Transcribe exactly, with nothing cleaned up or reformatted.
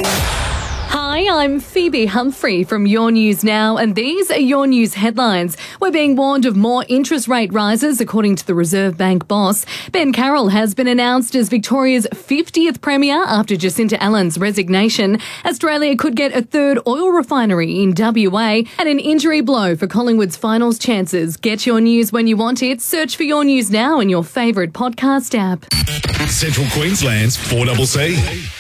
Hi, I'm Phoebe Humphrey from Your News Now, and these are your news headlines. We're being warned of more interest rate rises, according to the Reserve Bank boss. Ben Carroll has been announced as Victoria's fiftieth Premier after Jacinta Allen's resignation. Australia could get a third oil refinery in W A, and an injury blow for Collingwood's finals chances. Get your news when you want it. Search for Your News Now in your favourite podcast app. Central Queensland's four C C.